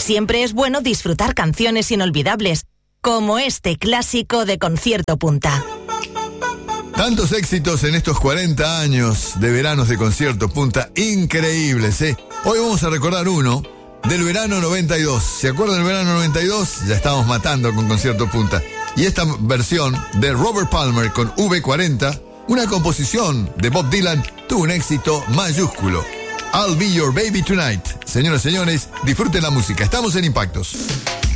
siempre es bueno disfrutar canciones inolvidables, como este clásico de Concierto Punta. Tantos éxitos en estos 40 años de veranos de Concierto Punta, increíbles, ¿eh? Hoy vamos a recordar uno del verano 92. ¿Se acuerdan del verano 92? Ya estamos matando con Concierto Punta. Y esta versión de Robert Palmer con V40, una composición de Bob Dylan, tuvo un éxito mayúsculo. I'll Be Your Baby Tonight. Señoras y señores, disfruten la música. Estamos en Impactos.